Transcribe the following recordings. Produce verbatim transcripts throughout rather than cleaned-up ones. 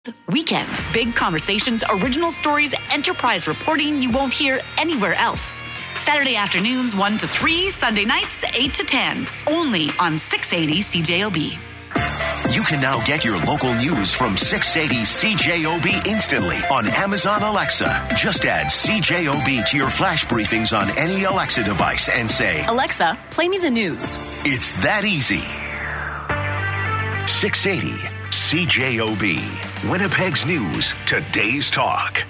Weekend. Big conversations, original stories, enterprise reporting you won't hear anywhere else. Saturday afternoons one to three, Sunday nights eight to ten. Only on six eighty C J O B. You can now get your local news from six eighty C J O B instantly on Amazon Alexa. Just add C J O B to your flash briefings on any Alexa device and say, Alexa, play me the news. It's that easy. six eighty C J O B. Winnipeg's News, today's talk.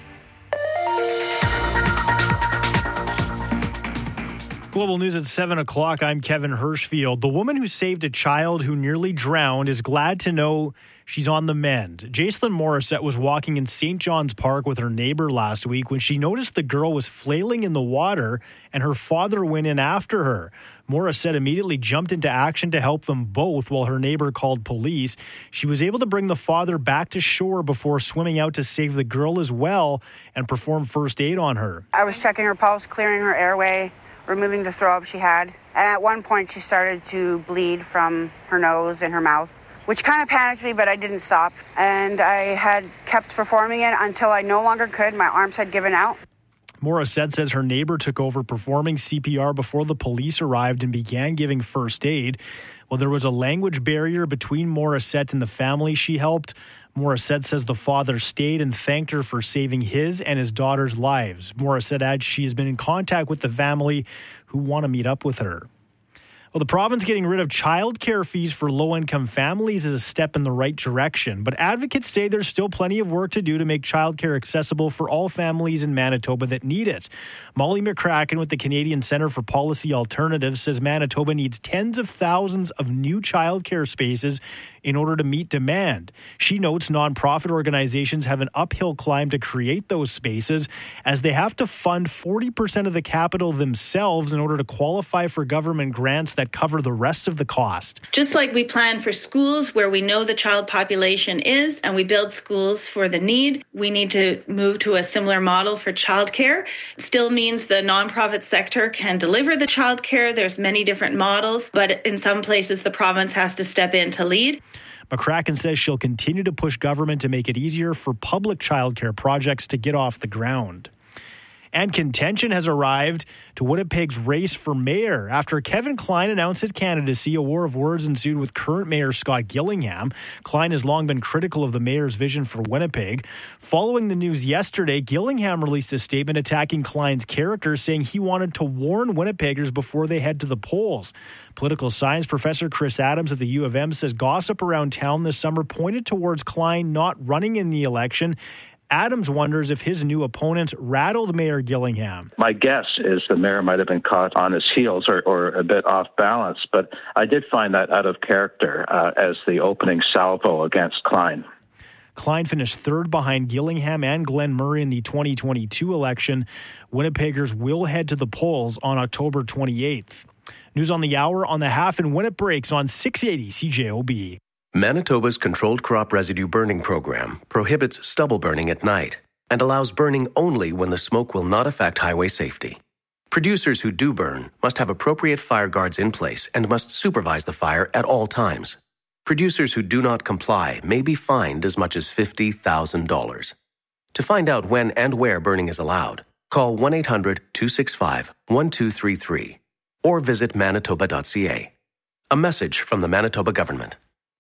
Global News at seven o'clock. I'm Kevin Hirschfield. The woman who saved a child who nearly drowned is glad to know she's on the mend. Jacelyn Morissette was walking in Saint John's Park with her neighbor last week when she noticed the girl was flailing in the water and her father went in after her. Morissette immediately jumped into action to help them both while her neighbor called police. She was able to bring the father back to shore before swimming out to save the girl as well and perform first aid on her. I was checking her pulse, clearing her airway, removing the throw up she had. And at one point she started to bleed from her nose and her mouth, which kind of panicked me, but I didn't stop. And I had kept performing it until I no longer could. My arms had given out. Morissette says her neighbor took over performing C P R before the police arrived and began giving first aid. Well, there was a language barrier between Morissette and the family she helped. Morissette says the father stayed and thanked her for saving his and his daughter's lives. Morissette adds she has been in contact with the family who want to meet up with her. Well, the province getting rid of childcare fees for low-income families is a step in the right direction, but advocates say there's still plenty of work to do to make childcare accessible for all families in Manitoba that need it. Molly McCracken with the Canadian Centre for Policy Alternatives says Manitoba needs tens of thousands of new childcare spaces in order to meet demand. She notes nonprofit organizations have an uphill climb to create those spaces as they have to fund forty percent of the capital themselves in order to qualify for government grants that cover the rest of the cost. Just like we plan for schools where we know the child population is and we build schools for the need, we need to move to a similar model for childcare. It still means the nonprofit sector can deliver the childcare. There's many different models, but in some places the province has to step in to lead. McCracken says she'll continue to push government to make it easier for public childcare projects to get off the ground. And contention has arrived to Winnipeg's race for mayor. After Kevin Klein announced his candidacy, a war of words ensued with current mayor Scott Gillingham. Klein has long been critical of the mayor's vision for Winnipeg. Following the news yesterday, Gillingham released a statement attacking Klein's character, saying he wanted to warn Winnipeggers before they head to the polls. Political science professor Chris Adams at the U of M says gossip around town this summer pointed towards Klein not running in the election. Adams wonders if his new opponent rattled Mayor Gillingham. My guess is the mayor might have been caught on his heels or, or a bit off balance, but I did find that out of character uh, as the opening salvo against Klein. Klein finished third behind Gillingham and Glenn Murray in the twenty twenty-two election. Winnipeggers will head to the polls on October twenty-eighth. News on the hour on the half and when it breaks on six eighty C J O B. Manitoba's Controlled Crop Residue Burning Program prohibits stubble burning at night and allows burning only when the smoke will not affect highway safety. Producers who do burn must have appropriate fire guards in place and must supervise the fire at all times. Producers who do not comply may be fined as much as fifty thousand dollars. To find out when and where burning is allowed, call one eight hundred two six five one two three three or visit manitoba dot c a. A message from the Manitoba government.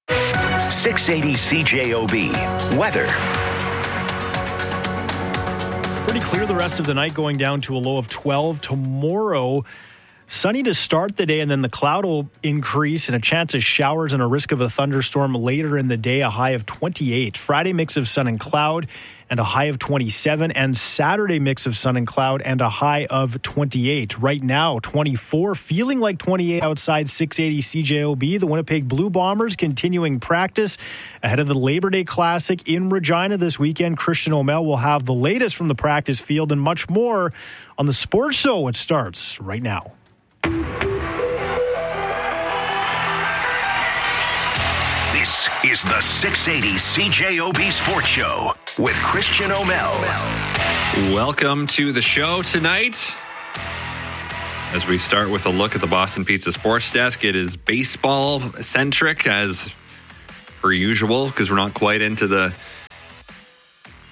six eighty C J O B. Weather. Pretty clear the rest of the night, going down to a low of twelve. Tomorrow, sunny to start the day, and then the cloud will increase and a chance of showers and a risk of a thunderstorm later in the day, a high of twenty-eight. Friday, mix of sun and cloud and a high of twenty-seven. And Saturday, mix of sun and cloud and a high of twenty-eight. Right now, twenty-four, feeling like twenty-eight outside six eighty C J O B. The Winnipeg Blue Bombers continuing practice ahead of the Labor Day Classic in Regina this weekend. Christian O'Mell will have the latest from the practice field and much more on the Sports Show. It starts right now. This is the six eighty C J O B Sports Show with Christian O'Mell. Welcome to the show tonight. As we start with a look at the Boston Pizza Sports Desk, it is baseball-centric as per usual because we're not quite into the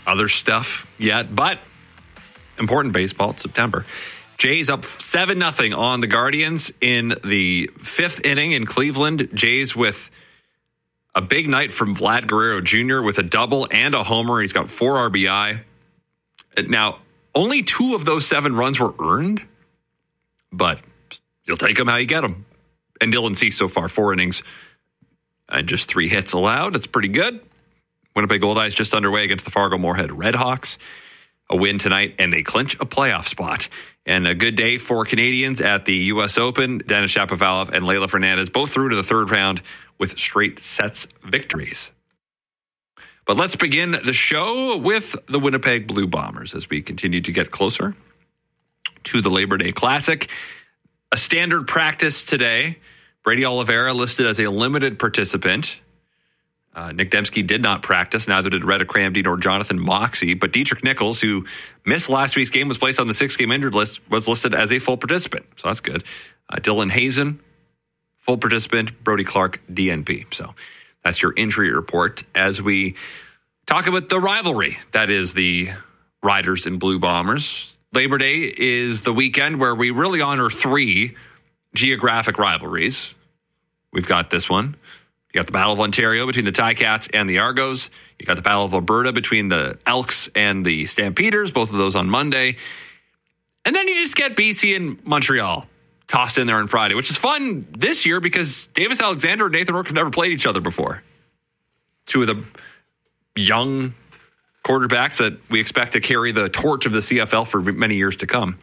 other stuff yet, but important baseball. It's September. Jays up seven nothing on the Guardians in the fifth inning in Cleveland. Jays with a big night from Vlad Guerrero Junior with a double and a homer. He's got four R B I. Now, only two of those seven runs were earned, but you'll take them how you get them. And Dylan Cease so far, four innings and just three hits allowed. That's pretty good. Winnipeg Goldeyes just underway against the Fargo-Moorhead Redhawks. A win tonight, and they clinch a playoff spot. And a good day for Canadians at the U S Open. Denis Shapovalov and Leylah Fernandez both through to the third round with straight sets victories. But let's begin the show with the Winnipeg Blue Bombers as we continue to get closer to the Labor Day Classic. A standard practice today. Brady Oliveira listed as a limited participant. Uh, Nick Dembski did not practice, neither did Retta Cramdy nor Jonathan Moxey. But Dietrich Nichols, who missed last week's game, was placed on the six-game injured list, was listed as a full participant. So that's good. Uh, Dylan Hazen, full participant. Brody Clark, D N P. So that's your injury report as we talk about the rivalry that is the Riders and Blue Bombers. Labor Day is the weekend where we really honor three geographic rivalries. We've got this one. You got the Battle of Ontario between the Ticats and the Argos. You got the Battle of Alberta between the Elks and the Stampeders, both of those on Monday. And then you just get B C and Montreal tossed in there on Friday, which is fun this year because Davis Alexander and Nathan Rourke have never played each other before. Two of the young quarterbacks that we expect to carry the torch of the C F L for many years to come.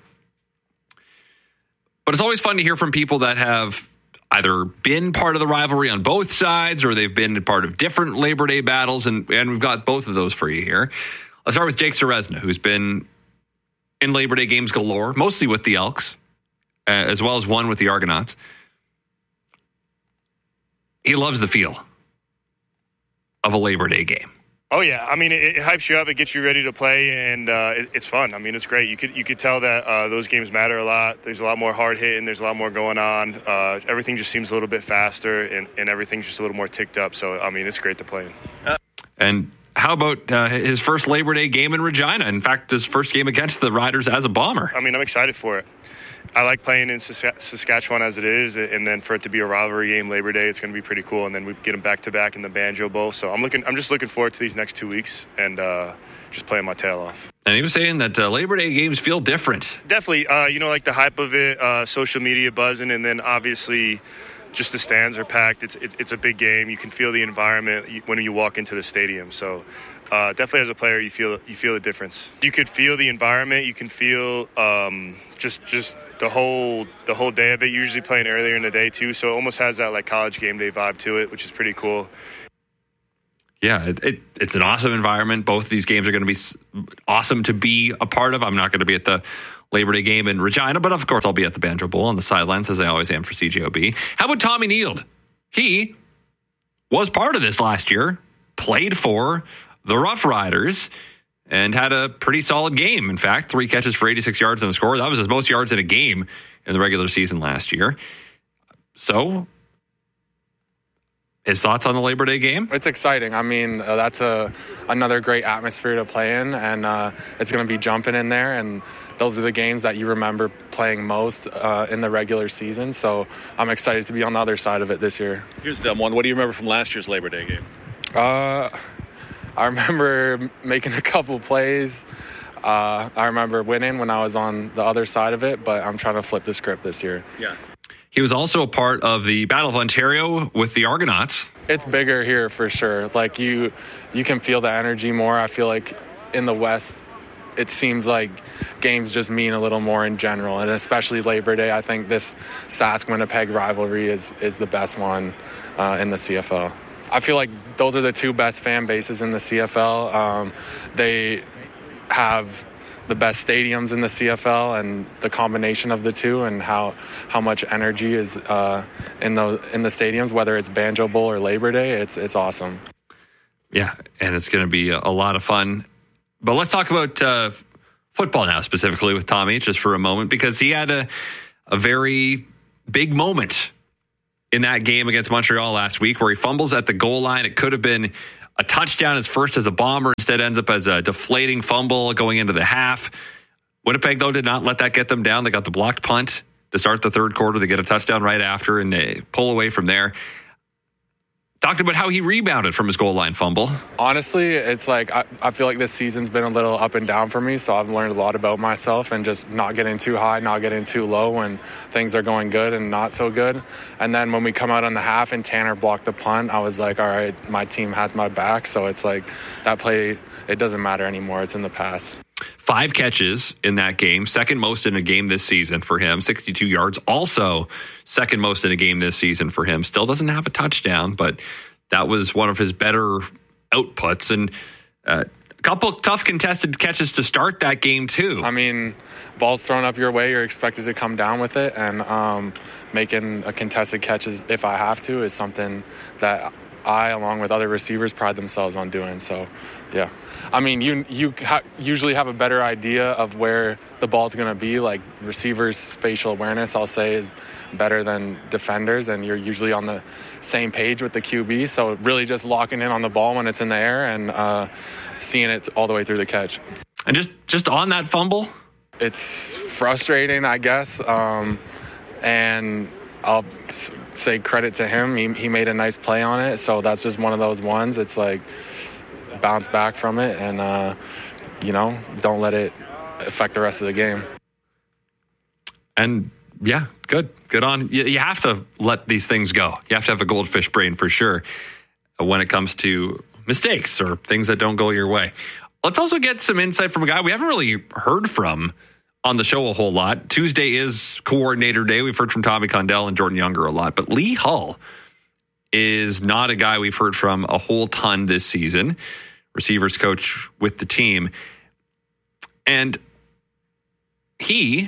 But it's always fun to hear from people that have either been part of the rivalry on both sides or they've been part of different Labor Day battles, and, and we've got both of those for you here. Let's start with Jake Ceresna, who's been in Labor Day games galore, mostly with the Elks, uh, as well as one with the Argonauts. He loves the feel of a Labor Day game. Oh yeah, I mean it, it hypes you up, it gets you ready to play, and uh, it, it's fun. I mean it's great. You could you could tell that uh, those games matter a lot. There's a lot more hard hitting. There's a lot more going on. Uh, everything just seems a little bit faster, and, and everything's just a little more ticked up. So I mean it's great to play in. Uh, and how about uh, his first Labor Day game in Regina? In fact, his first game against the Riders as a Bomber. I mean I'm excited for it. I like playing in Saskatchewan as it is, and then for it to be a rivalry game Labor Day, it's going to be pretty cool. And then we get them back to back in the Banjo Bowl. So I'm looking, I'm just looking forward to these next two weeks and uh, just playing my tail off. And he was saying that uh, Labor Day games feel different. Definitely, uh, you know, like the hype of it, uh, social media buzzing, and then obviously just the stands are packed. It's it, it's a big game. You can feel the environment when you walk into the stadium. So. Uh, definitely, as a player, you feel you feel the difference. You could feel the environment. You can feel um, just just the whole the whole day of it. Usually playing earlier in the day too, so it almost has that like college game day vibe to it, which is pretty cool. Yeah, it, it, it's an awesome environment. Both of these games are going to be awesome to be a part of. I'm not going to be at the Labor Day game in Regina, but of course I'll be at the Banjo Bowl on the sidelines as I always am for C J O B. How about Tommy Neild? He was part of this last year, played for the Rough Riders, and had a pretty solid game. In fact, three catches for eighty-six yards on the score. That was his most yards in a game in the regular season last year. So, his thoughts on the Labor Day game? It's exciting. I mean, uh, that's a another great atmosphere to play in, and uh, it's going to be jumping in there, and those are the games that you remember playing most uh, in the regular season. So, I'm excited to be on the other side of it this year. Here's a dumb one. What do you remember from last year's Labor Day game? Uh... I remember making a couple plays. Uh, I remember winning when I was on the other side of it, but I'm trying to flip the script this year. Yeah. He was also a part of the Battle of Ontario with the Argonauts. It's bigger here for sure. Like you, you can feel the energy more. I feel like in the West, it seems like games just mean a little more in general, and especially Labor Day. I think this Sask-Winnipeg rivalry is is the best one uh, in the C F L. I feel like those are the two best fan bases in the C F L. Um, they have the best stadiums in the C F L, and the combination of the two and how how much energy is uh, in the in the stadiums, whether it's Banjo Bowl or Labor Day, it's it's awesome. Yeah, and it's going to be a, a lot of fun. But let's talk about uh, football now, specifically with Tommy, just for a moment, because he had a a very big moment in that game against Montreal last week where he fumbles at the goal line. It could have been a touchdown his first as a Bomber. Instead ends up as a deflating fumble going into the half. Winnipeg, though, did not let that get them down. They got the blocked punt to start the third quarter. They get a touchdown right after, and they pull away from there. Talked about how he rebounded from his goal line fumble. Honestly, it's like I, I feel like this season's been a little up and down for me, so I've learned a lot about myself and just not getting too high, not getting too low when things are going good and not so good. And then when we come out on the half and Tanner blocked the punt, I was like, all right, my team has my back. So it's like that play, it doesn't matter anymore. It's in the past. Five catches in that game, second most in a game this season for him, sixty-two yards. Also second most in a game this season for him. Still doesn't have a touchdown, but that was one of his better outputs. And uh, a couple tough contested catches to start that game too. I mean, ball's thrown up your way, you're expected to come down with it. And um, making a contested catch, is, if I have to, is something that I, along with other receivers, pride themselves on doing. So, yeah. I mean, you you ha- usually have a better idea of where the ball's going to be. Like, receivers' spatial awareness, I'll say, is better than defenders, and you're usually on the same page with the Q B. So really just locking in on the ball when it's in the air and uh, seeing it all the way through the catch. And just, just on that fumble? It's frustrating, I guess. Um, and I'll say credit to him. He, he made a nice play on it. So that's just one of those ones. It's like bounce back from it and, uh, you know, don't let it affect the rest of the game. And, yeah, good. Good on. You, you have to let these things go. You have to have a goldfish brain for sure when it comes to mistakes or things that don't go your way. Let's also get some insight from a guy we haven't really heard from on the show a whole lot. Tuesday is coordinator day. We've heard from Tommy Condell and Jordan Younger a lot, but Lee Hull is not a guy we've heard from a whole ton this season. Receivers coach with the team. And he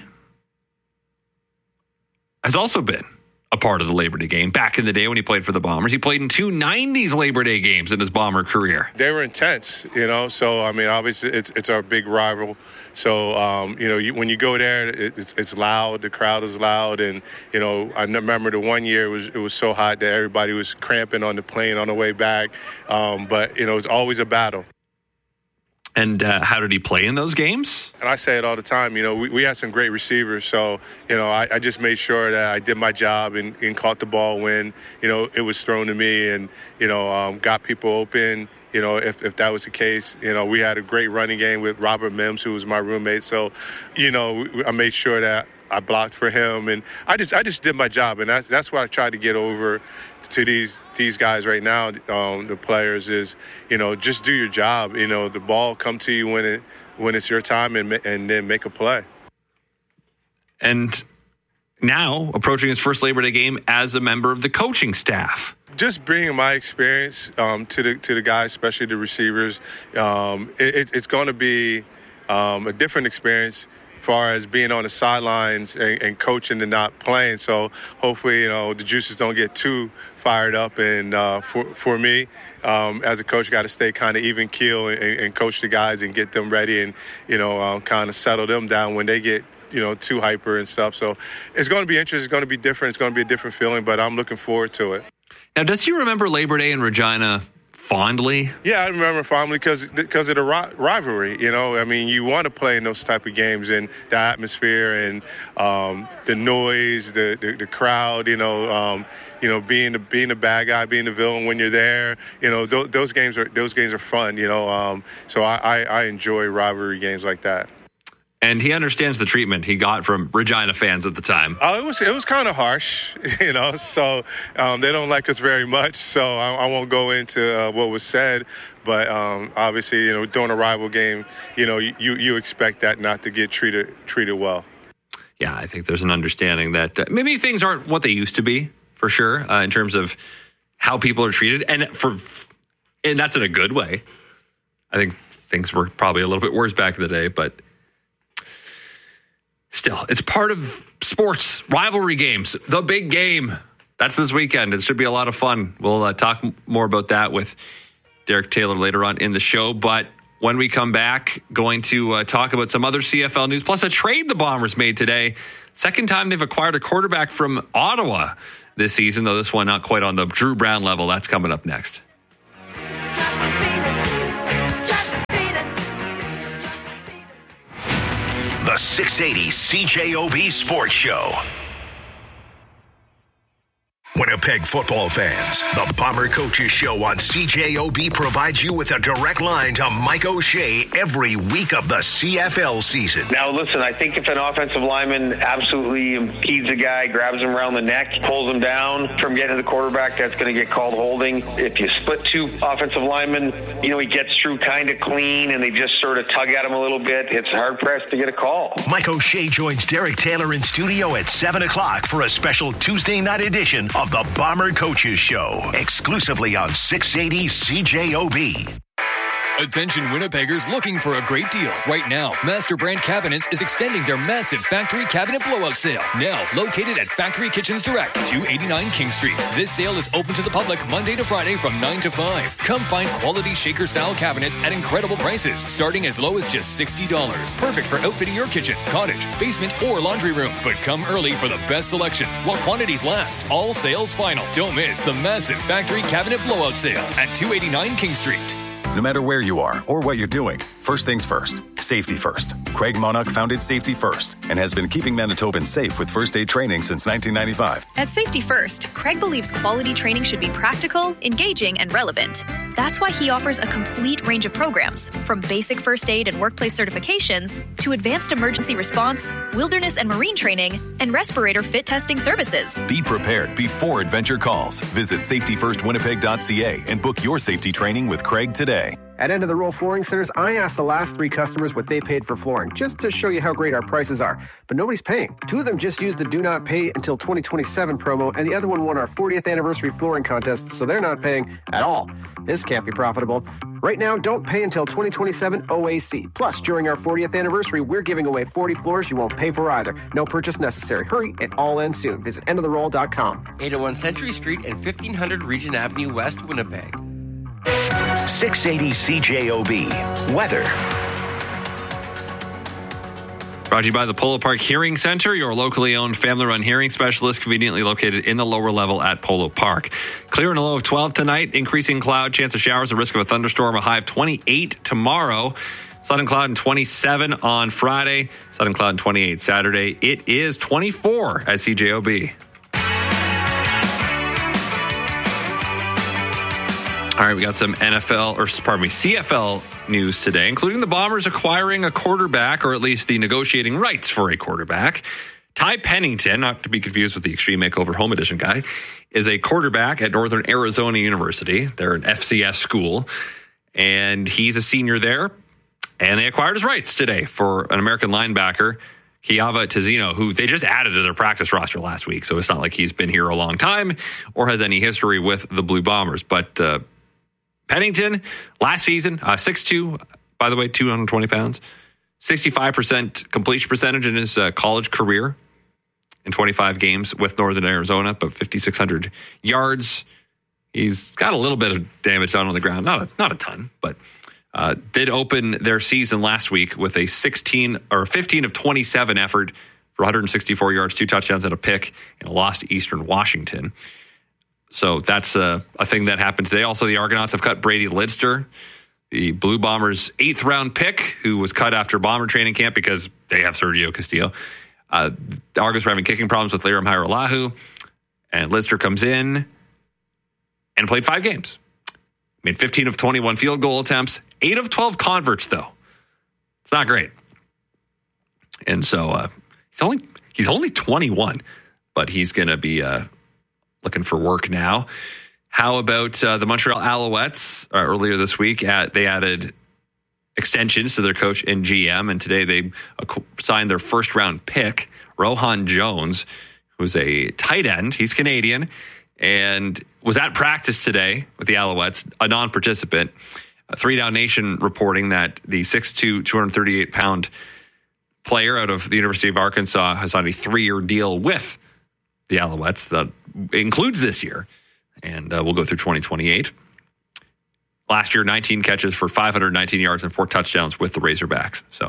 has also been a part of the Labor Day game back in the day when he played for the Bombers. He played in two nineties Labor Day games in his Bomber career. They were intense, you know, so, I mean, obviously it's it's our big rival. So, um, you know, you, when you go there, it, it's it's loud, the crowd is loud, and, you know, I remember the one year it was, it was so hot that everybody was cramping on the plane on the way back, um, but, you know, it's always a battle. And uh, how did he play in those games? And I say it all the time, you know, we, we had some great receivers. So, you know, I, I just made sure that I did my job and, and caught the ball when, you know, it was thrown to me and, you know, um, got people open. You know, if, if that was the case, you know, we had a great running game with Robert Mims, who was my roommate. So, you know, I made sure that I blocked for him. And I just I just did my job. And that's, that's what I tried to get over to these these guys right now, um, the players, is, you know, just do your job. You know, the ball come to you when it when it's your time, and and then make a play. And now approaching his first Labor Day game as a member of the coaching staff. Just bringing my experience um, to the to the guys, especially the receivers. Um, it, it's going to be um, a different experience as far as being on the sidelines and, and coaching and not playing. So hopefully, you know, the juices don't get too fired up. And uh, for for me, um, as a coach, got to stay kind of even keel and, and coach the guys and get them ready and, you know, um, kind of settle them down when they get, you know, too hyper and stuff. So it's going to be interesting. It's going to be different. It's going to be a different feeling, but I'm looking forward to it. Now, does he remember Labor Day in Regina fondly? Yeah, I remember fondly because because of the ri- rivalry. You know, I mean, you want to play in those type of games and the atmosphere and um, the noise, the, the the crowd. You know, um, you know, being the being the bad guy, being the villain when you're there. You know, th- those games are those games are fun. You know, um, so I, I, I enjoy rivalry games like that. And he understands the treatment he got from Regina fans at the time. Oh, it was it was kind of harsh, you know. So um, they don't like us very much. So I, I won't go into uh, what was said, but um, obviously, you know, during a rival game, you know, you you expect that not to get treated treated well. Yeah, I think there's an understanding that uh, maybe things aren't what they used to be, for sure, uh, in terms of how people are treated, and for and that's in a good way. I think things were probably a little bit worse back in the day, but. Still, it's part of sports, rivalry games, the big game. That's this weekend. It should be a lot of fun. We'll uh, talk more about that with Derek Taylor later on in the show. But when we come back, going to uh, talk about some other C F L news, plus a trade the Bombers made today. Second time they've acquired a quarterback from Ottawa this season, though this one not quite on the Drew Brown level. That's coming up next. The six eighty C J O B Sports Show. Winnipeg football fans, the Bomber Coaches Show on C J O B provides you with a direct line to Mike O'Shea every week of the C F L season. Now, listen, I think if an offensive lineman absolutely impedes a guy, grabs him around the neck, pulls him down from getting to the quarterback, that's going to get called holding. If you split two offensive linemen, you know, he gets through kind of clean and they just sort of tug at him a little bit, it's hard-pressed to get a call. Mike O'Shea joins Derek Taylor in studio at seven o'clock for a special Tuesday night edition of the Bomber Coaches Show, exclusively on six eighty C J O B. Attention Winnipeggers looking for a great deal. Right now, Master Brand Cabinets is extending their massive factory cabinet blowout sale. Now located at Factory Kitchens Direct, two eighty-nine King Street. This sale is open to the public Monday to Friday from nine to five. Come find quality shaker-style cabinets at incredible prices, starting as low as just sixty dollars. Perfect for outfitting your kitchen, cottage, basement, or laundry room. But come early for the best selection while quantities last. All sales final. Don't miss the massive factory cabinet blowout sale at two eighty-nine King Street. No matter where you are or what you're doing, first things first, safety first. Craig Monarch founded Safety First and has been keeping Manitobans safe with first aid training since nineteen ninety-five. At Safety First, Craig believes quality training should be practical, engaging, and relevant. That's why he offers a complete range of programs, from basic first aid and workplace certifications to advanced emergency response, wilderness and marine training, and respirator fit testing services. Be prepared before adventure calls. Visit safety first winnipeg dot c a and book your safety training with Craig today. At End of the Roll Flooring Centers, I asked the last three customers what they paid for flooring, just to show you how great our prices are. But nobody's paying. Two of them just used the Do Not Pay Until twenty twenty-seven promo, and the other one won our fortieth anniversary flooring contest, so they're not paying at all. This can't be profitable. Right now, don't pay until twenty twenty-seven O A C. Plus, during our fortieth anniversary, we're giving away forty floors you won't pay for either. No purchase necessary. Hurry, it all ends soon. Visit end of the roll dot com. eight oh one Century Street and fifteen hundred Regent Avenue West, Winnipeg. six eighty C J O B. Weather. Brought to you by the Polo Park Hearing Center, your locally owned family-run hearing specialist, conveniently located in the lower level at Polo Park. Clear and a low of twelve tonight, increasing cloud, chance of showers, a risk of a thunderstorm, a high of twenty-eight tomorrow. Sun and cloud and twenty-seven on Friday, sun and cloud and twenty-eight Saturday. It is twenty-four at C J O B. All right, we got some N F L, or pardon me, C F L news today, including the Bombers acquiring a quarterback, or at least the negotiating rights for a quarterback. Ty Pennington, not to be confused with the Extreme Makeover Home Edition guy, is a quarterback at Northern Arizona University. They're an F C S school, and he's a senior there. And they acquired his rights today for an American linebacker, Kiava Tizino, who they just added to their practice roster last week. So it's not like he's been here a long time or has any history with the Blue Bombers. But uh, Pennington, last season, uh, six two, by the way, two hundred twenty pounds, sixty-five percent completion percentage in his uh, college career in twenty-five games with Northern Arizona, but fifty-six hundred yards. He's got a little bit of damage done on the ground, not a, not a ton, but uh, did open their season last week with a sixteen or fifteen of twenty-seven effort for one hundred sixty-four yards, two touchdowns and a pick, and a loss to Eastern Washington. So that's a, a thing that happened today. Also, the Argonauts have cut Brady Lidster, the Blue Bombers' eighth round pick, who was cut after Bomber training camp because they have Sergio Castillo. Uh, the Argos were having kicking problems with Liram Hairolahu, and Lidster comes in and played five games. Made fifteen of twenty-one field goal attempts, eight of twelve converts, though. It's not great. And so uh, he's only he's only twenty-one, but he's going to be uh, looking for work now. How about uh, the Montreal Alouettes? Uh, earlier this week, at, they added extensions to their coach and G M, and today they uh, signed their first-round pick, Rohan Jones, who's a tight end. He's Canadian, and was at practice today with the Alouettes, a non-participant. Uh, Three Down Nation reporting that the six two, two hundred thirty-eight pound player out of the University of Arkansas has signed a three-year deal with the Alouettes that includes this year, and uh, we'll go through twenty twenty-eight. Last year, nineteen catches for five hundred nineteen yards and four touchdowns with the Razorbacks. So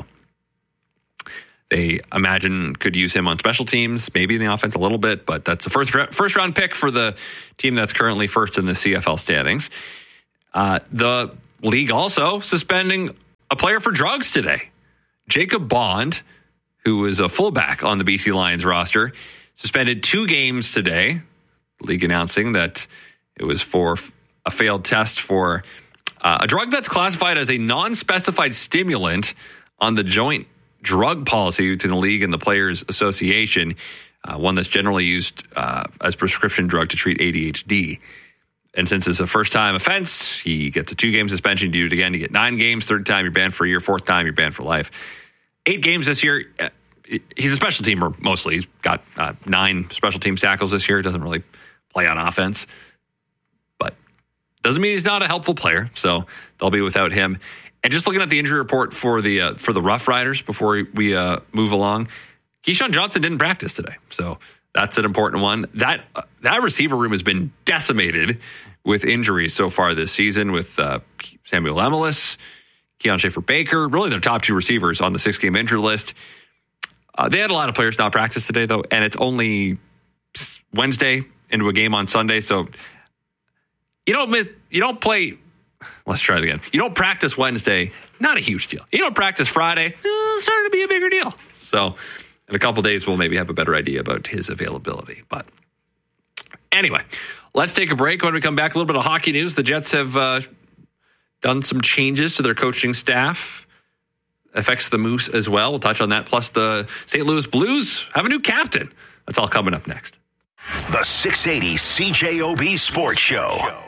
they imagine could use him on special teams, maybe in the offense a little bit, but that's a first first round pick for the team that's currently first in the C F L standings. Uh, the league also suspending a player for drugs today. Jacob Bond, who is a fullback on the B C Lions roster, suspended two games today. The league announcing that it was for a failed test for uh, a drug that's classified as a non-specified stimulant on the joint drug policy between the league and the Players Association, uh, one that's generally used uh, as prescription drug to treat A D H D. And since it's a first-time offense, he gets a two-game suspension. Do it again, you get nine games. Third time, you're banned for a year. Fourth time, you're banned for life. Eight games this year. He's a special teamer mostly. He's got uh, nine special team tackles this year. Doesn't really play on offense. But doesn't mean he's not a helpful player. So they'll be without him. And just looking at the injury report for the uh, for the Rough Riders before we uh, move along, Keyshawn Johnson didn't practice today. So that's an important one. That uh, that receiver room has been decimated with injuries so far this season with uh, Samuel Emelis, Keon Schaefer-Baker, really their top two receivers on the six-game injury list. Uh, they had a lot of players not practice today, though, and it's only Wednesday into a game on Sunday. So you don't miss, you don't play. Let's try it again. You don't practice Wednesday, not a huge deal. You don't practice Friday, eh, it's starting to be a bigger deal. So in a couple days, we'll maybe have a better idea about his availability. But anyway, let's take a break. When we come back, a little bit of hockey news. The Jets have uh, done some changes to their coaching staff. Affects the Moose as well. We'll touch on that. Plus, the Saint Louis Blues have a new captain. That's all coming up next. The six eighty C J O B Sports Show.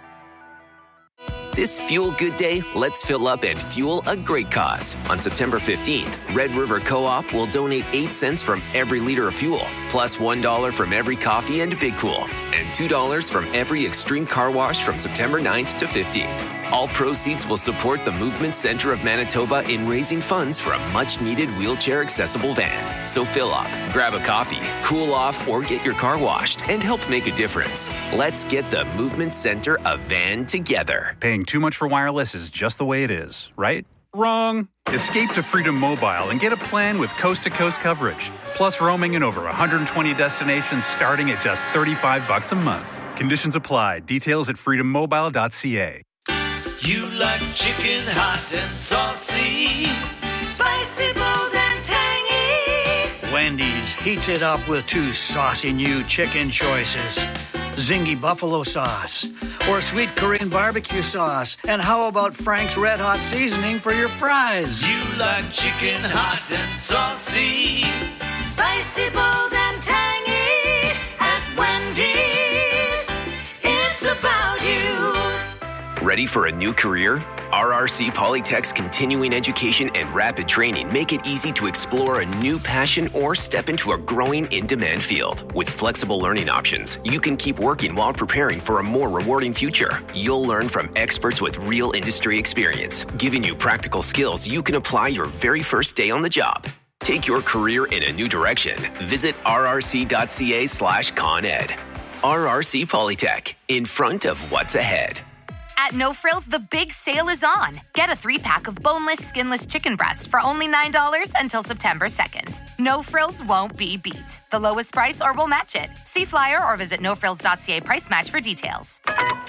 This Fuel Good Day, let's fill up and fuel a great cause. On September fifteenth, Red River Co-op will donate eight cents from every liter of fuel, plus one dollar from every coffee and Big Cool, and two dollars from every Extreme Car Wash from September ninth to fifteenth. All proceeds will support the Movement Center of Manitoba in raising funds for a much-needed wheelchair-accessible van. So fill up, grab a coffee, cool off, or get your car washed and help make a difference. Let's get the Movement Center a van together. Paying too much for wireless is just the way it is, right? Wrong. Escape to Freedom Mobile and get a plan with coast-to-coast coverage, plus roaming in over one hundred twenty destinations starting at just thirty-five bucks a month. Conditions apply. Details at freedom mobile dot c a. You like chicken hot and saucy, spicy, bold and tangy. Wendy's heats it up with two saucy new chicken choices. Zingy buffalo sauce or sweet Korean barbecue sauce. And how about Frank's Red Hot seasoning for your fries? You like chicken hot and saucy, spicy, bold and tangy. At Wendy's, it's about you. Ready for a new career? R R C Polytech's continuing education and rapid training make it easy to explore a new passion or step into a growing in-demand field. With flexible learning options, you can keep working while preparing for a more rewarding future. You'll learn from experts with real industry experience, giving you practical skills you can apply your very first day on the job. Take your career in a new direction. Visit r r c dot c a slash con ed. R R C Polytech, in front of what's ahead. At No Frills, the big sale is on. Get a three-pack of boneless, skinless chicken breast for only nine dollars until September second. No Frills won't be beat. The lowest price or we'll match it. See flyer or visit no frills dot c a price match for details.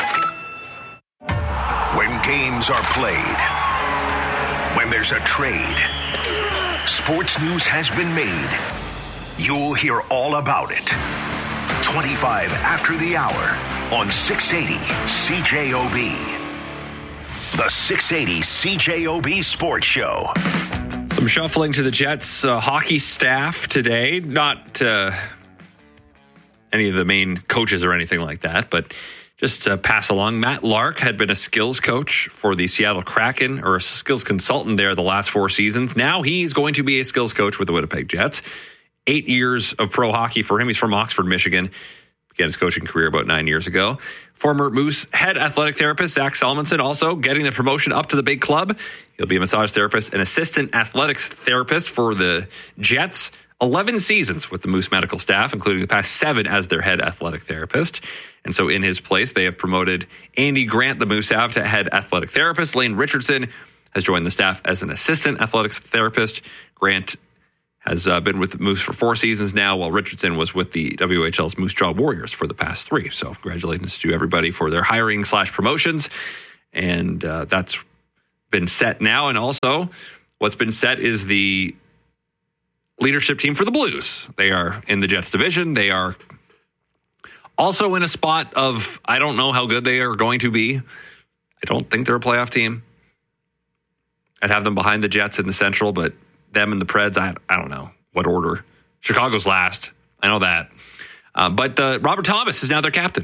When games are played, when there's a trade, sports news has been made. You'll hear all about it. twenty-five after the hour on six eighty C J O B. The six eighty C J O B Sports Show. Some shuffling to the Jets uh, hockey staff today. Not uh, any of the main coaches or anything like that, but just to pass along. Matt Lark had been a skills coach for the Seattle Kraken, or a skills consultant there the last four seasons. Now he's going to be a skills coach with the Winnipeg Jets. Eight years of pro hockey for him. He's from Oxford, Michigan. Began his coaching career about nine years ago. Former Moose head athletic therapist Zach Salmonson also getting the promotion up to the big club. He'll be a massage therapist and assistant athletics therapist for the Jets. eleven seasons with the Moose medical staff, including the past seven as their head athletic therapist. And so in his place, they have promoted Andy Grant, the Moose have, to head athletic therapist. Lane Richardson has joined the staff as an assistant athletics therapist. Grant has uh, been with the Moose for four seasons now, while Richardson was with the W H L's Moose Jaw Warriors for the past three. So congratulations to everybody for their hiring slash promotions. And uh, that's been set now. And also, what's been set is the leadership team for the Blues. They are in the Jets division. They are also in a spot of, I don't know how good they are going to be. I don't think they're a playoff team. I'd have them behind the Jets in the Central, but them and the Preds, I, I don't know what order. Chicago's last. I know that. Uh, but uh, Robert Thomas is now their captain.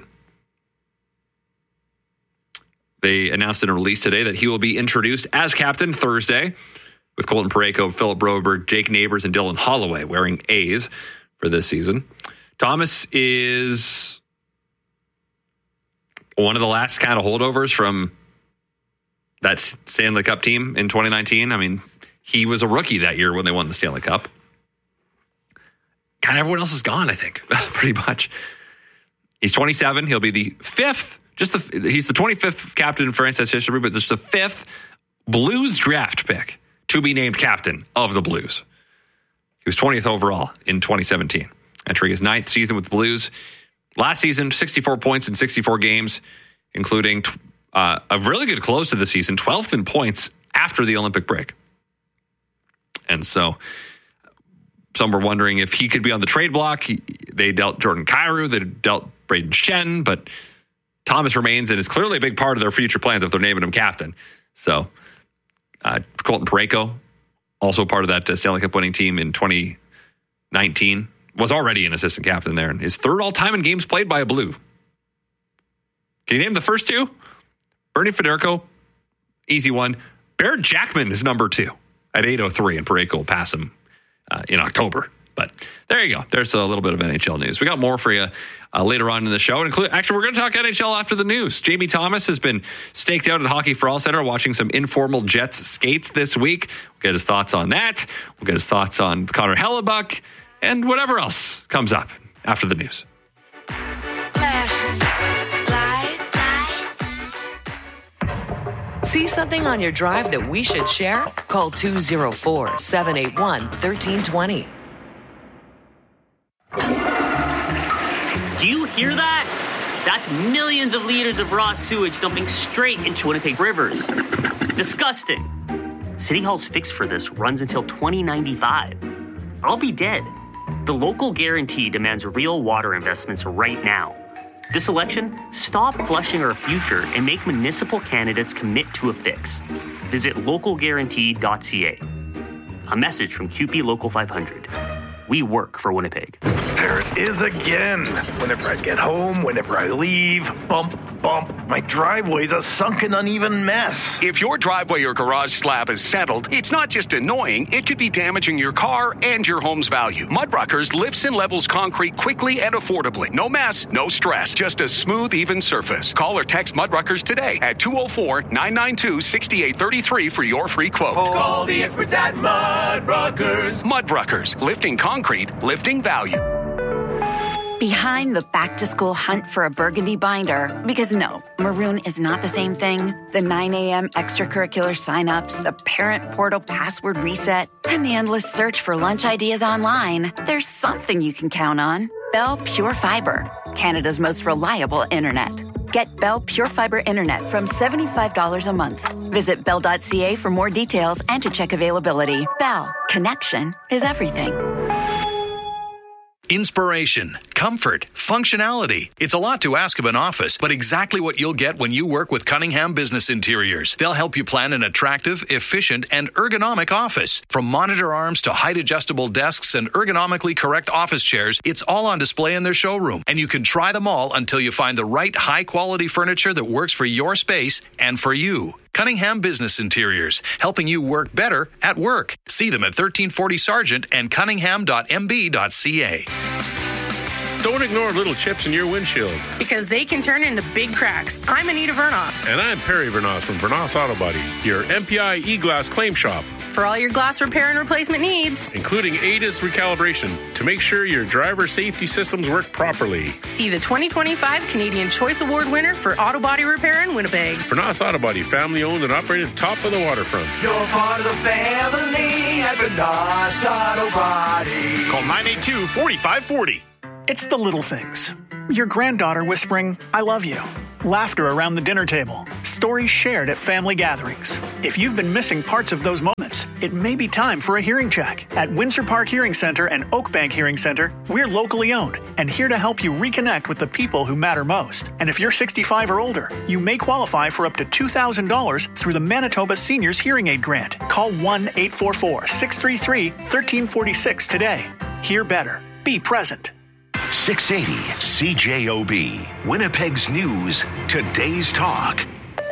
They announced in a release today that he will be introduced as captain Thursday with Colton Parayko, Philip Broberg, Jake Neighbors, and Dylan Holloway wearing A's for this season. Thomas is one of the last kind of holdovers from that Stanley Cup team in twenty nineteen. I mean, he was a rookie that year when they won the Stanley Cup. Kind of everyone else is gone, I think, pretty much. He's twenty-seven. He'll be the fifth, just the, he's the twenty-fifth captain in franchise history, but just the fifth Blues draft pick to be named captain of the Blues. He was twentieth overall in twenty seventeen, entering his ninth season with the Blues. Last season, sixty-four points in sixty-four games, including uh, a really good close to the season, twelfth in points after the Olympic break. And so some were wondering if he could be on the trade block. He, they dealt Jordan Kyrou, they dealt Braden Shen, but Thomas remains and is clearly a big part of their future plans if they're naming him captain. So uh, Colton Parayko, also part of that uh, Stanley Cup winning team in twenty nineteen, was already an assistant captain there. And his third all-time in games played by a Blue. Can you name the first two? Bernie Federko, easy one. Barrett Jackman is number two at eight oh three, and Parayko will pass him Uh, in October. But there you go. There's a little bit of N H L news. We got more for you uh, later on in the show. Include, actually, we're going to talk N H L after the news. Jamie Thomas has been staked out at Hockey for All Center watching some informal Jets skates this week. We'll get his thoughts on that. We'll get his thoughts on Connor Hellebuck and whatever else comes up after the news. See something on your drive that we should share? Call two oh four, seven eight one, one three two zero. Do you hear that? That's millions of liters of raw sewage dumping straight into Winnipeg rivers. Disgusting. City Hall's fix for this runs until twenty ninety-five. I'll be dead. The local guarantee demands real water investments right now. This election, stop flushing our future and make municipal candidates commit to a fix. Visit local guarantee dot c a. A message from Q P Local five hundred. We work for Winnipeg. There it is again. Whenever I get home, whenever I leave, bump, bump. My driveway's a sunken, uneven mess. If your driveway or garage slab is settled, it's not just annoying, it could be damaging your car and your home's value. Mudruckers lifts and levels concrete quickly and affordably. No mess, no stress, just a smooth, even surface. Call or text Mudruckers today at two oh four, nine nine two, six eight three three for your free quote. Call the experts at Mudruckers. Mudruckers, lifting concrete, lifting value. Behind the back-to-school hunt for a burgundy binder, because no, maroon is not the same thing. The nine a.m. extracurricular signups, the parent portal password reset, and the endless search for lunch ideas online. There's something you can count on. Bell Pure Fiber, Canada's most reliable internet. Get Bell Pure Fiber internet from seventy-five dollars a month. Visit bell dot c a for more details and to check availability. Bell, connection is everything. Inspiration, comfort, functionality. It's a lot to ask of an office, but exactly what you'll get when you work with Cunningham Business Interiors. They'll help you plan an attractive, efficient, and ergonomic office. From monitor arms to height-adjustable desks and ergonomically correct office chairs, it's all on display in their showroom, and you can try them all until you find the right high-quality furniture that works for your space and for you. Cunningham Business Interiors, helping you work better at work. See them at thirteen forty Sargent and cunningham dot m b dot c a. Don't ignore little chips in your windshield. Because they can turn into big cracks. I'm Anita Vernos. And I'm Perry Vernos from Vernos Auto Body, your M P I e-glass claim shop. For all your glass repair and replacement needs. Including A D A S recalibration to make sure your driver safety systems work properly. See the twenty twenty-five Canadian Choice Award winner for auto body repair in Winnipeg. Vernos Auto Body, family owned and operated top of the waterfront. You're part of the family at Vernos Auto Body. Call nine eight two, four five four zero. It's the little things. Your granddaughter whispering, I love you. laughter around the dinner table, stories shared at family gatherings. If you've been missing parts of those moments, it may be time for a hearing check. At Windsor Park Hearing Center and Oakbank Hearing Center, we're locally owned and here to help you reconnect with the people who matter most. And if you're sixty-five or older, you may qualify for up to two thousand dollars through the Manitoba Seniors Hearing Aid Grant. Call one eight four four, six three three, one three four six today. Hear better. Be present. six eighty C J O B, Winnipeg's News, Today's Talk.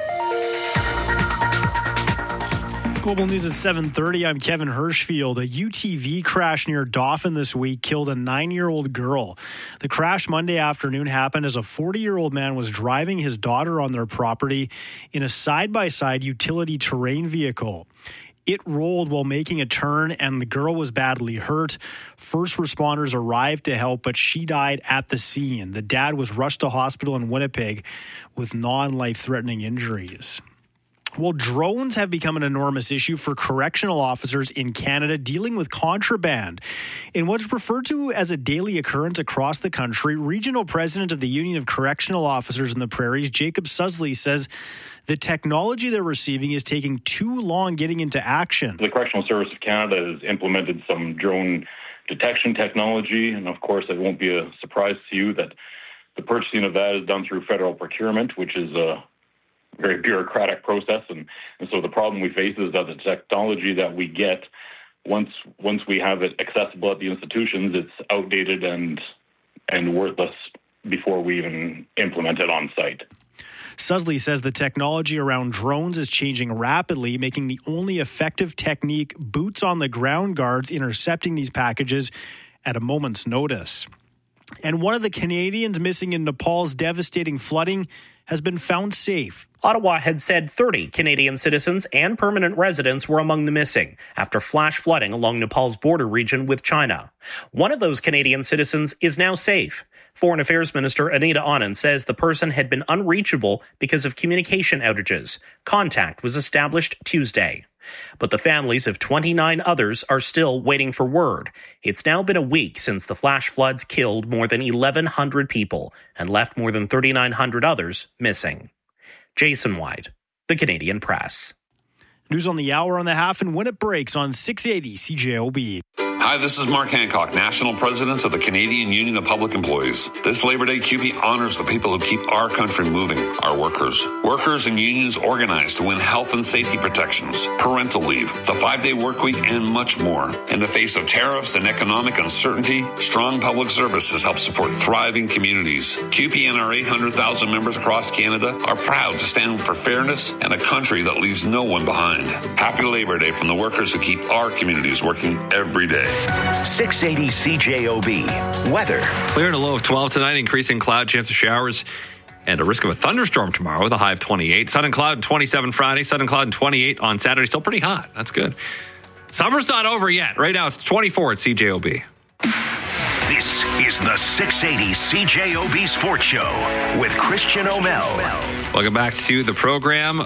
Global News at seven thirty. I'm Kevin Hirschfield. A U T V crash near Dauphin this week killed a nine-year-old girl. The crash Monday afternoon happened as a forty-year-old man was driving his daughter on their property in a side-by-side utility terrain vehicle. It rolled while making a turn, and the girl was badly hurt. First responders arrived to help, but she died at the scene. The dad was rushed to hospital in Winnipeg with non-life-threatening injuries. Well, drones have become an enormous issue for correctional officers in Canada dealing with contraband. In what's referred to as a daily occurrence across the country, Regional President of the Union of Correctional Officers in the Prairies, Jacob Susley, says the technology they're receiving is taking too long getting into action. The Correctional Service of Canada has implemented some drone detection technology, and of course it won't be a surprise to you that the purchasing of that is done through federal procurement, which is a very bureaucratic process, and, and so the problem we face is that the technology that we get, once once we have it accessible at the institutions, it's outdated and and worthless before we even implement it on site. Susley says the technology around drones is changing rapidly, making the only effective technique boots on the ground guards intercepting these packages at a moment's notice. And one of the Canadians missing in Nepal's devastating flooding has been found safe. Ottawa had said thirty Canadian citizens and permanent residents were among the missing after flash flooding along Nepal's border region with China. One of those Canadian citizens is now safe. Foreign Affairs Minister Anita Anand says the person had been unreachable because of communication outages. Contact was established Tuesday. But the families of twenty-nine others are still waiting for word. It's now been a week since the flash floods killed more than eleven hundred people and left more than thirty-nine hundred others missing. Jason White, The Canadian Press. News on the hour on the half and when it breaks on six eighty C J O B. Hi, this is Mark Hancock, National President of the Canadian Union of Public Employees. This Labor Day, C U P E honors the people who keep our country moving, our workers. Workers and unions organize to win health and safety protections, parental leave, the five-day work week, and much more. In the face of tariffs and economic uncertainty, strong public services help support thriving communities. C U P E and our eight hundred thousand members across Canada are proud to stand for fairness and a country that leaves no one behind. Happy Labor Day from the workers who keep our communities working every day. six eighty C J O B. Weather. Clear and a low of twelve tonight, increasing cloud, chance of showers, and a risk of a thunderstorm tomorrow with a high of twenty-eight. Sun and cloud, twenty-seven Friday. Sun and cloud, and twenty-eight on Saturday. Still pretty hot. That's good. Summer's not over yet. Right now, it's twenty-four at C J O B. This is the six eighty C J O B Sports Show with Christian O'Mell. Welcome back to the program.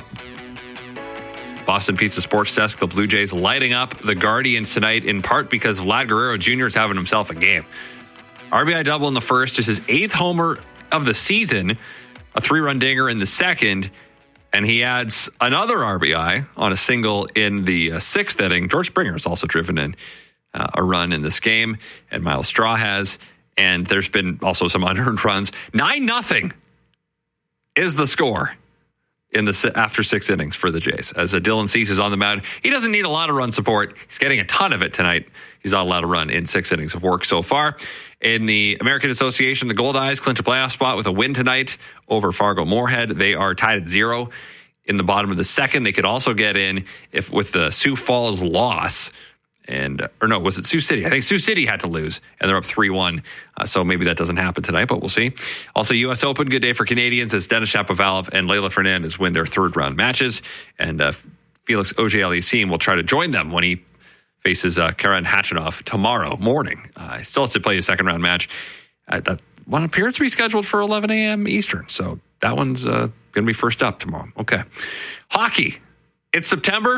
Boston Pizza Sports Desk, the Blue Jays lighting up the Guardians tonight, in part because Vlad Guerrero Junior is having himself a game. R B I double in the first, just his eighth homer of the season, a three-run dinger in the second, and he adds another R B I on a single in the uh, sixth inning. George Springer has also driven in uh, a run in this game, and Miles Straw has, and there's been also some unearned runs. nine nothing is the score in the after six innings for the Jays. As uh, Dylan Cease is on the mound, he doesn't need a lot of run support. He's getting a ton of it tonight. He's not allowed to run in six innings of work so far. In the American Association, the Gold Eyes clinch a playoff spot with a win tonight over Fargo Moorhead. They are tied at zero in the bottom of the second. They could also get in if with the Sioux Falls loss. And, or no, was it Sioux City? I think Sioux City had to lose, and they're up three one. Uh, so maybe that doesn't happen tonight, but we'll see. Also, U S Open, good day for Canadians as Denis Shapovalov and Leylah Fernandez win their third-round matches. And uh, Felix Auger-Aliassime will try to join them when he faces uh, Karen Khachanov tomorrow morning. Uh, he still has to play a second-round match. Uh, that one appears to be scheduled for eleven a.m. Eastern, so that one's uh, going to be first up tomorrow. Okay. Hockey. It's September.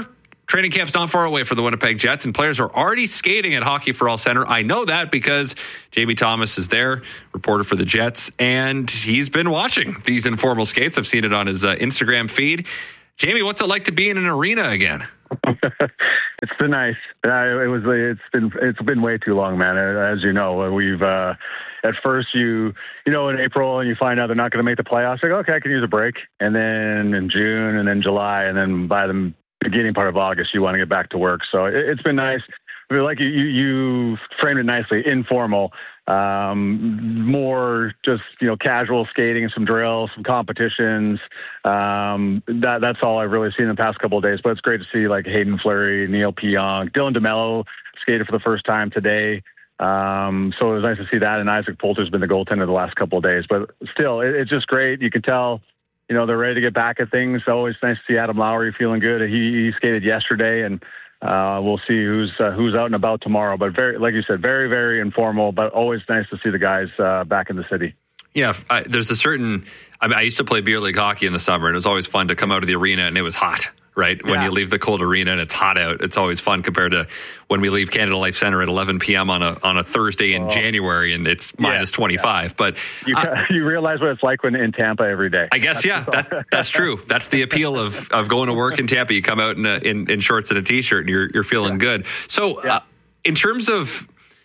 Training camp's not far away for the Winnipeg Jets, and players are already skating at Hockey for All Center. I know that because Jamie Thomas is there, reporter for the Jets, and he's been watching these informal skates. I've seen it on his uh, Instagram feed. Jamie, what's it like to be in an arena again? It's been nice. Uh, it was. It's been. It's been way too long, man. As you know, we've. Uh, at first, you you know, in April, and you find out they're not going to make the playoffs. Like, okay, I can use a break. And then in June, and then July, and then by the beginning part of August, you want to get back to work. So it, it's been nice. I mean, like you, you, you framed it nicely, informal, um, more just, you know, casual skating and some drills, some competitions. Um, that, that's all I've really seen in the past couple of days, but it's great to see like Hayden Fleury, Neil Pionk, Dylan DeMello skated for the first time today. Um, so it was nice to see that. And Isaac Poulter's been the goaltender the last couple of days, but still it, it's just great. You can tell, you know, they're ready to get back at things. Always nice to see Adam Lowry feeling good. He, he skated yesterday, and Uh, we'll see who's uh, who's out and about tomorrow. But very, like you said, very, very informal, but always nice to see the guys uh, back in the city. Yeah, I, there's a certain, I mean, I used to play beer league hockey in the summer, and it was always fun to come out of the arena, and it was hot, right? When Yeah. you leave the cold arena and it's hot out, it's always fun compared to when we leave Canada Life Center at eleven p.m. on a on a Thursday in Oh. January, and it's minus twenty-five. But You, uh, you realize what it's like when in Tampa every day. I guess, yeah, that, that's true. That's the appeal of, of going to work in Tampa. You come out in, a, in, in shorts and a T-shirt, and you're, you're feeling good. So uh, in terms of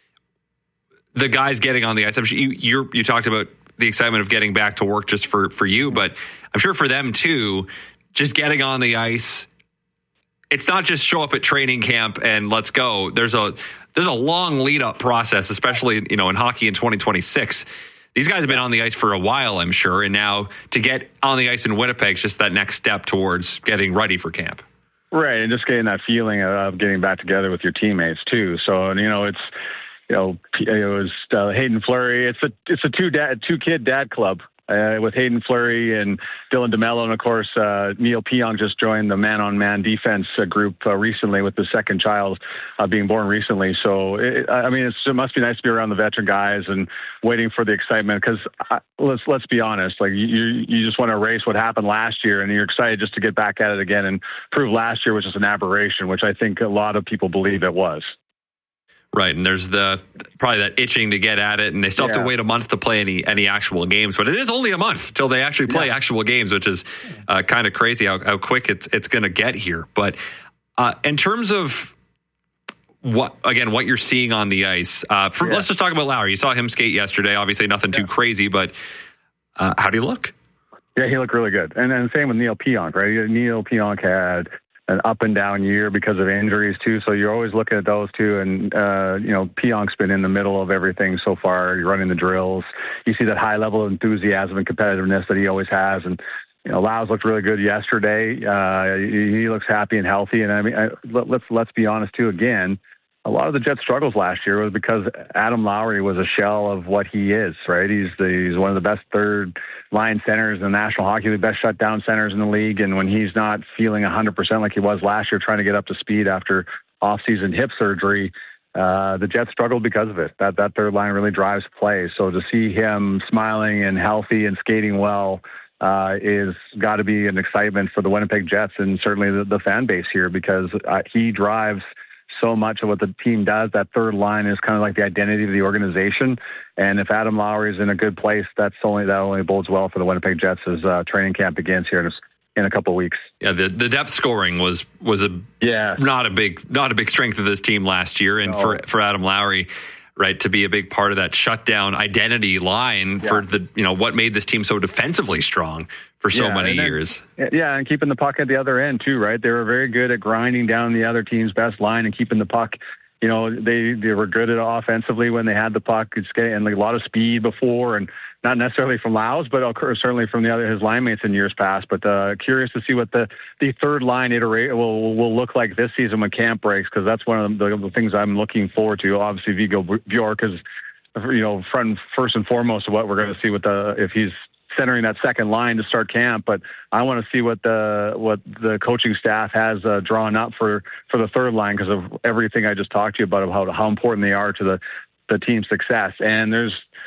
the guys getting on the ice, I'm sure you, you're, you talked about the excitement of getting back to work just for, for you, but I'm sure for them too, just getting on the ice, it's not just show up at training camp and let's go. There's a there's a long lead up process, especially, you know, in hockey in twenty twenty-six. These guys have been on the ice for a while, I'm sure, and now to get on the ice in Winnipeg is just that next step towards getting ready for camp. Right, and just getting that feeling of getting back together with your teammates too. So, you know, it's, you know, it was uh, Hayden Fleury. It's a it's a two dad two kid dad club. Uh, with Hayden Fleury and Dylan DeMello, and of course uh, Neil Pionk just joined the man-on-man defense uh, group uh, recently with the second child uh, being born recently. So it, I mean, it's, it must be nice to be around the veteran guys and waiting for the excitement. Because let's let's be honest, like you you just want to erase what happened last year, and you're excited just to get back at it again and prove last year was just an aberration, which I think a lot of people believe it was. Right, and there's the probably that itching to get at it, and they still have Yeah. to wait a month to play any any actual games. But it is only a month till they actually play Yeah. actual games, which is uh, kind of crazy how, how quick it's it's going to get here. But uh, in terms of what again, what you're seeing on the ice, uh, for, Yeah. let's just talk about Lowry. You saw him skate yesterday. Obviously, nothing too crazy, but uh, how do you look? Yeah, he looked really good. And then same with Neil Pionk, right? Neil Pionk had an up and down year because of injuries too. So you're always looking at those two. And, uh, you know, Pionk's been in the middle of everything so far. You're running the drills. You see that high level of enthusiasm and competitiveness that he always has. And, you know, Laus looked really good yesterday. Uh, he, he looks happy and healthy. And I mean, I, let, let's, let's be honest too, again, a lot of the Jets' struggles last year was because Adam Lowry was a shell of what he is, right? He's the, he's one of the best third line centers in the National Hockey League, best shutdown centers in the league. And when he's not feeling one hundred percent like he was last year, trying to get up to speed after off-season hip surgery, uh, the Jets struggled because of it. That that third line really drives play. So to see him smiling and healthy and skating well uh, is got to be an excitement for the Winnipeg Jets and certainly the, the fan base here, because uh, he drives so much of what the team does. That third line is kind of like the identity of the organization. And if Adam Lowry is in a good place, that's only that only bodes well for the Winnipeg Jets as uh, training camp begins here in a, in a couple of weeks. Yeah, the, the depth scoring was was a yeah not a big not a big strength of this team last year, and No. for for Adam Lowry, right, to be a big part of that shutdown identity line Yeah. for the you know what made this team so defensively strong for so Yeah, many and then- years. Yeah, and keeping the puck at the other end too, right? They were very good at grinding down the other team's best line and keeping the puck. You know, they they were good at offensively when they had the puck. It's getting and like a lot of speed before, and not necessarily from Laus, but certainly from the other his line mates in years past. But uh, curious to see what the, the third line iterate will will look like this season when camp breaks, because that's one of the, the things I'm looking forward to. Obviously, Viggo Bjork is, you know, front first and foremost of what we're going to see with the if he's centering that second line to start camp. But I want to see what the what the coaching staff has uh, drawn up for for the third line, because of everything I just talked to you about, how how important they are to the the team's success. And there's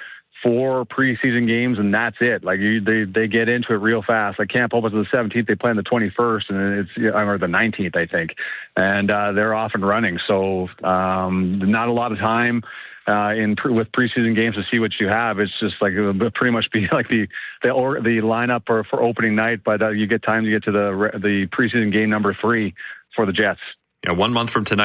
four preseason games, and that's it. Like you, they they get into it real fast. Like camp opens on the seventeenth, they play on the twenty-first, and it's or the nineteenth, I think, and uh, they're off and running. So um, not a lot of time uh, in pre- with preseason games to see what you have. It's just like it'll pretty much be like the the or the lineup for, for opening night, but uh, you get time to get to the the preseason game number three for the Jets. Yeah, one month from tonight.